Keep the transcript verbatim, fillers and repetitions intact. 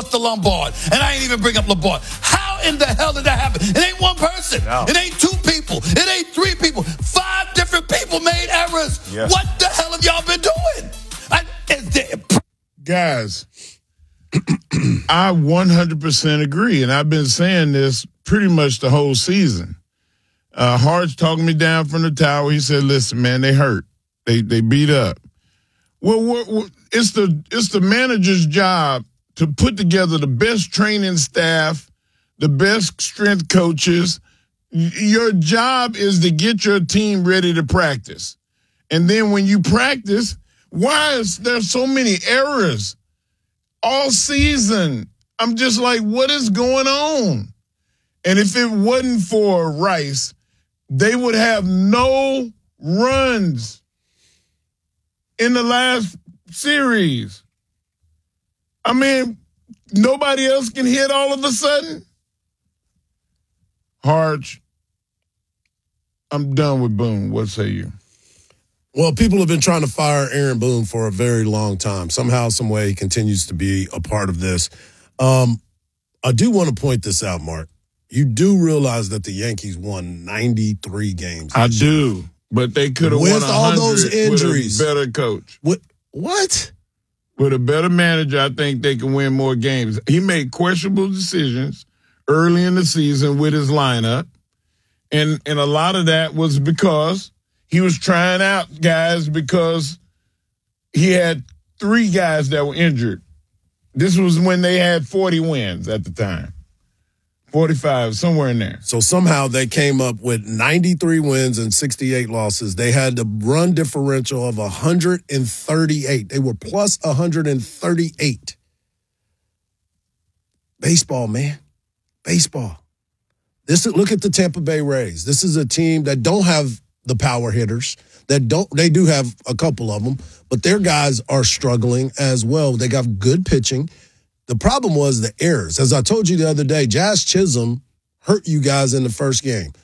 lost to Lombard, and I ain't even bring up Lombard. How in the hell did that happen? It ain't one person. No. It ain't two people. It ain't three people. Five different people made errors. Yeah. What the hell have y'all been doing? I, there... Guys, I one hundred percent agree, and I've been saying this pretty much the whole season. Uh, Hart's talking me down from the tower. He said, listen, man, they hurt. They they beat up. Well, we're, we're, it's the it's the manager's job to put together the best training staff, the best strength coaches. Your job is to get your team ready to practice. And then when you practice, why is there so many errors all season? I'm just like, what is going on? And if it wasn't for Rice, they would have no runs in the last series. I mean, nobody else can hit all of a sudden. Harge, I'm done with Boone. What say you? Well, people have been trying to fire Aaron Boone for a very long time. Somehow, some way, he continues to be a part of this. Um, I do want to point this out, Mark. You do realize that the Yankees won ninety-three games. I do, but they could have won with all those injuries. With a better coach. What? What? With a better manager, I think they can win more games. He made questionable decisions early in the season with his lineup, and and a lot of that was because he was trying out guys because he had three guys that were injured. This was when they had forty wins at the time. forty-five, somewhere in there. So somehow they came up with ninety-three wins and sixty-eight losses. They had the run differential of one hundred thirty-eight. They were plus one hundred thirty-eight. Baseball, man. Baseball. This is, look at the Tampa Bay Rays. This is a team that don't have the power hitters. That don't they do have a couple of them, but their guys are struggling as well. They got good pitching. The problem was the errors. As I told you the other day, Jazz Chisholm hurt you guys in the first game.